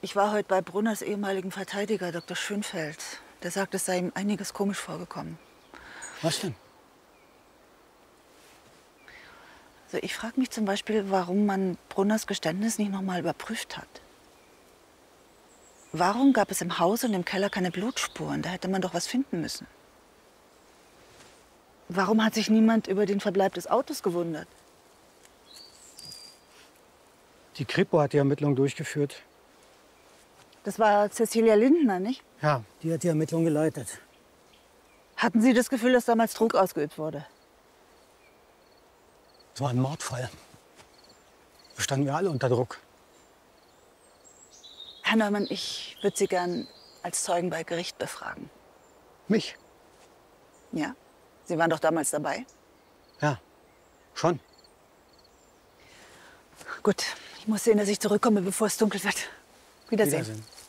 Ich war heute bei Brunners ehemaligen Verteidiger, Dr. Schönfeld. Der sagt, es sei ihm einiges komisch vorgekommen. Was denn? Also ich frage mich zum Beispiel, warum man Brunners Geständnis nicht noch mal überprüft hat. Warum gab es im Haus und im Keller keine Blutspuren? Da hätte man doch was finden müssen. Warum hat sich niemand über den Verbleib des Autos gewundert? Die Kripo hat die Ermittlungen durchgeführt. Das war Cecilia Lindner, nicht? Ja, die hat die Ermittlungen geleitet. Hatten Sie das Gefühl, dass damals Druck ausgeübt wurde? Es war ein Mordfall. Da standen wir alle unter Druck. Herr Neumann, ich würde Sie gern als Zeugen bei Gericht befragen. Mich? Ja? Sie waren doch damals dabei? Ja, schon. Gut, ich muss sehen, dass ich zurückkomme, bevor es dunkel wird. Wiedersehen. Wiedersehen.